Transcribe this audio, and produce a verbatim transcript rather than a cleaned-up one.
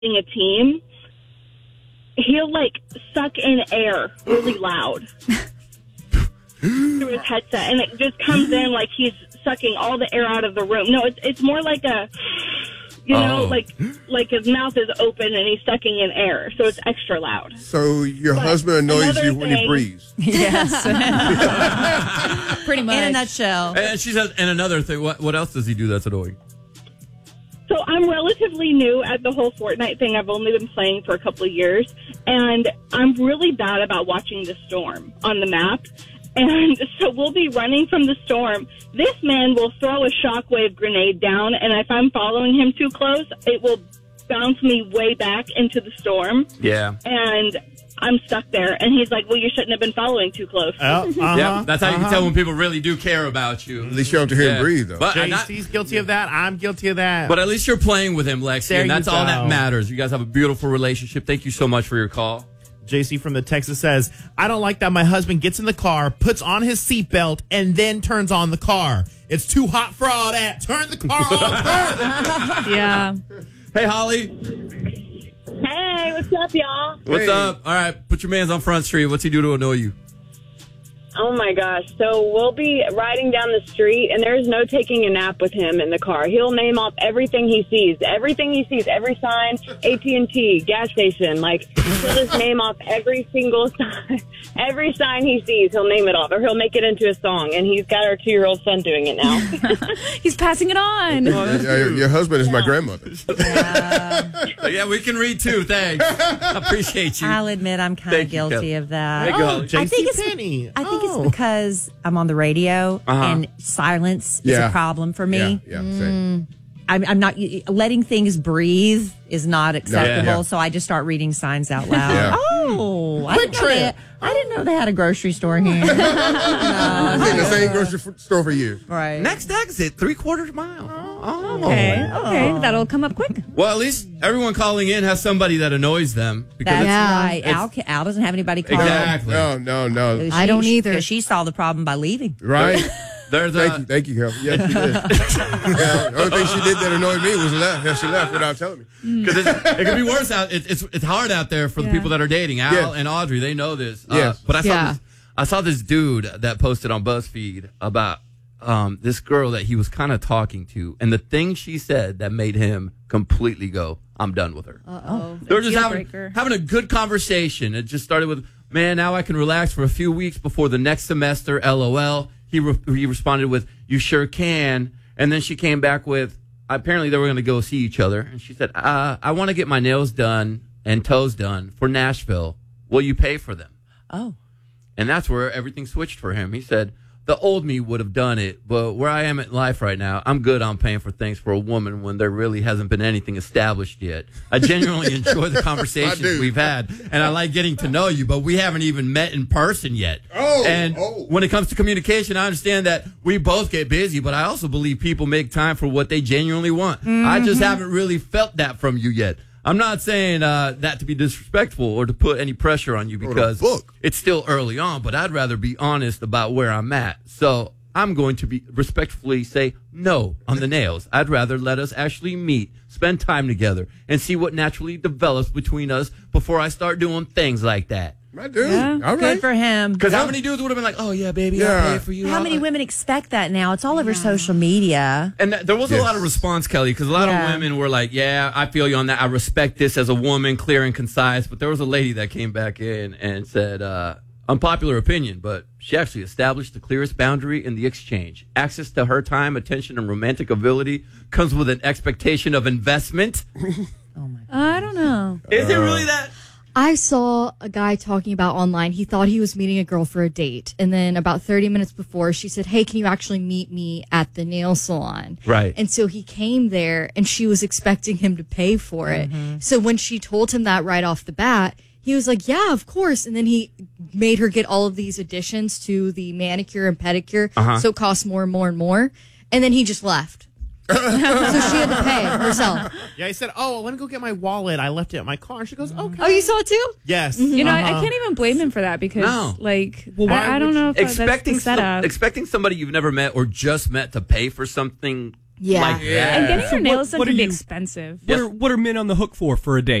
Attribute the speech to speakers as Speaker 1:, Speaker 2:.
Speaker 1: a team, he'll like suck in air really loud through his headset, and it just comes in like he's sucking all the air out of the room. No, it's it's more like a, you know,
Speaker 2: oh.
Speaker 1: like like his mouth is open and he's sucking in air, so it's extra loud.
Speaker 3: So your
Speaker 1: But
Speaker 3: husband annoys you when he
Speaker 1: thing-
Speaker 3: breathes.
Speaker 4: Yes.
Speaker 5: Pretty much.
Speaker 4: In a nutshell.
Speaker 2: And she says, and another thing, what what else does he do that's annoying?
Speaker 1: So I'm relatively new at the whole Fortnite thing. I've only been playing for a couple of years, and I'm really bad about watching the storm on the map. And so we'll be running from the storm. This man will throw a shockwave grenade down, and if I'm following him too close, it will bounce me way back into the storm.
Speaker 2: Yeah.
Speaker 1: And I'm stuck there. And he's like, well, you shouldn't have been following too close.
Speaker 6: Oh, uh-huh,
Speaker 2: yeah, that's how you
Speaker 6: uh-huh.
Speaker 2: can tell when people really do care about you.
Speaker 3: At least you don't have to hear
Speaker 2: Yeah.
Speaker 3: him breathe, though.
Speaker 2: But,
Speaker 6: J
Speaker 2: not,
Speaker 6: C's guilty of that. I'm guilty of that.
Speaker 2: but at least you're playing with him, Lexi,
Speaker 6: There
Speaker 2: and that's
Speaker 6: you
Speaker 2: all
Speaker 6: go.
Speaker 2: that matters. You guys have a beautiful relationship. Thank you so much for your call.
Speaker 6: J C from the Texas says, I don't like that my husband gets in the car, puts on his seatbelt, and then turns on the car. It's too hot for all that. Turn the car on.
Speaker 5: Yeah.
Speaker 2: Hey, Holly.
Speaker 1: Hey, what's up, y'all?
Speaker 2: What's
Speaker 3: Hey.
Speaker 2: up? All right, put your man's on Front Street. What's he do to annoy you?
Speaker 7: Oh, my gosh. So we'll be riding down the street, and there's no taking a nap with him in the car. He'll name off everything he sees. Everything he sees, every sign, A T and T, gas station. Like, he'll just name off every single sign. Every sign he sees, he'll name it off, or he'll make it into a song. And he's got our two-year-old son doing it now.
Speaker 5: He's passing it on.
Speaker 3: your, your husband is my grandmother.
Speaker 2: Uh, yeah, we can read too. Thanks. I appreciate you.
Speaker 4: I'll admit I'm kind of
Speaker 2: Thank you,
Speaker 4: guilty
Speaker 2: Kelly.
Speaker 4: of that.
Speaker 2: Thank you, Holly.
Speaker 4: I
Speaker 6: J C
Speaker 4: think it's
Speaker 6: Penny.
Speaker 4: I think
Speaker 6: Oh.
Speaker 4: it's because I'm on the radio
Speaker 2: Uh-huh.
Speaker 4: and silence
Speaker 3: Yeah.
Speaker 4: is a problem for me.
Speaker 3: Yeah, yeah, same.
Speaker 4: I'm, I'm not letting things breathe is not acceptable.
Speaker 3: Yeah.
Speaker 4: So I just start reading signs out loud.
Speaker 3: Yeah.
Speaker 4: Oh, I didn't, know they,
Speaker 6: trip.
Speaker 4: I didn't know they had a grocery store here.
Speaker 3: I've been in the same grocery f- store for years.
Speaker 4: Right.
Speaker 2: Next exit, three quarters mile. Oh.
Speaker 5: Okay. Okay. That'll come up quick.
Speaker 2: Well, at least everyone calling in has somebody that annoys them. Because
Speaker 4: That's
Speaker 2: it's,
Speaker 5: Yeah.
Speaker 4: right. Al, ca- Al doesn't have anybody call.
Speaker 2: exactly.
Speaker 3: No, no, no.
Speaker 5: I don't either.
Speaker 4: Because she saw the problem by leaving.
Speaker 3: Right?
Speaker 2: There's
Speaker 3: Thank
Speaker 2: a,
Speaker 3: you, thank you, Kel. Yes, she did. Yeah, the only thing she did that annoyed me was left. Yeah, she left without telling me.
Speaker 2: Because it could be worse out. It, it's it's hard out there for the
Speaker 5: Yeah.
Speaker 2: people that are dating. Al
Speaker 3: Yes.
Speaker 2: and Audrey, they know this. Uh,
Speaker 3: Yes.
Speaker 2: But I saw
Speaker 5: Yeah.
Speaker 2: this. I saw this dude that posted on BuzzFeed about um, this girl that he was kind of talking to, and the thing she said that made him completely go, "I'm done with her."
Speaker 5: Uh-oh.
Speaker 2: They were just
Speaker 5: Deal
Speaker 2: having,
Speaker 5: breaker.
Speaker 2: having a good conversation. It just started with, "Man, now I can relax for a few weeks before the next semester. LOL." He re- he responded with, "You sure can." And then she came back with, apparently they were going to go see each other. And she said, uh, "I want to get my nails done and toes done for Nashville. Will you pay for them?"
Speaker 4: Oh.
Speaker 2: And that's where everything switched for him. He said, "The old me would have done it, but where I am in life right now, I'm good on paying for things for a woman when there really hasn't been anything established yet. I genuinely enjoy the conversations
Speaker 3: do.
Speaker 2: we've had, and I like getting to know you, but we haven't even met in person yet.
Speaker 3: Oh,
Speaker 2: and
Speaker 3: oh.
Speaker 2: when it comes to communication, I understand that we both get busy, but I also believe people make time for what they genuinely want. I just haven't really felt that from you yet." I'm not saying uh, that to be disrespectful or to put any pressure on you
Speaker 3: the
Speaker 2: because
Speaker 3: book.
Speaker 2: it's still early on, but I'd rather be honest about where I'm at. So I'm going to be respectfully say no on the nails. I'd rather let us actually meet, spend time together, and see what naturally develops between us before I start doing things like that.
Speaker 3: My dude.
Speaker 5: Yeah.
Speaker 3: All
Speaker 4: Good
Speaker 3: right.
Speaker 4: for him.
Speaker 2: Because how many dudes would have been like, "Oh yeah, baby,
Speaker 3: Yeah.
Speaker 2: I'll pay for you."
Speaker 4: How
Speaker 2: I'll-
Speaker 4: many women expect that now? It's all over social media.
Speaker 2: And th- there was a
Speaker 3: Yes.
Speaker 2: lot of response, Kelly, because a lot
Speaker 4: Yeah.
Speaker 2: of women were like, "Yeah, I feel you on that. I respect this as a woman, clear and concise." But there was a lady that came back in and said, uh, unpopular opinion, but she actually established the clearest boundary in the exchange. Access to her time, attention, and romantic ability comes with an expectation of investment.
Speaker 5: I don't know.
Speaker 2: Is it really that?
Speaker 8: I saw a guy talking about online. He thought he was meeting a girl for a date. And then about thirty minutes before, she said, "Hey, can you actually meet me at the nail salon?"
Speaker 2: Right.
Speaker 8: And so he came there and she was expecting him to pay for it. So when she told him that right off the bat, he was like, "Yeah, of course." And then he made her get all of these additions to the manicure and pedicure.
Speaker 2: Uh-huh.
Speaker 8: So it cost more and more and more. And then he just left. So she had to pay herself.
Speaker 6: Yeah, I said, "Oh, let me go get my wallet. I left it at my car." And she goes, "Okay."
Speaker 8: Oh, you saw it too?
Speaker 6: Yes.
Speaker 5: You know, I,
Speaker 6: Uh-huh.
Speaker 5: I can't even blame him for that because,
Speaker 2: No.
Speaker 5: like,
Speaker 6: Well, why
Speaker 5: I, I don't
Speaker 6: would
Speaker 5: know
Speaker 6: you-
Speaker 5: if that- that's
Speaker 2: Expecting
Speaker 5: the
Speaker 2: some,
Speaker 5: setup.
Speaker 2: expecting somebody you've never met or just met to pay for something
Speaker 8: Yeah.
Speaker 2: Like that.
Speaker 5: And getting
Speaker 9: So
Speaker 5: your nails
Speaker 9: what-
Speaker 5: done
Speaker 9: what
Speaker 5: can
Speaker 9: are
Speaker 5: be
Speaker 9: you-
Speaker 5: expensive.
Speaker 9: What, are, what are men on the hook for for a date?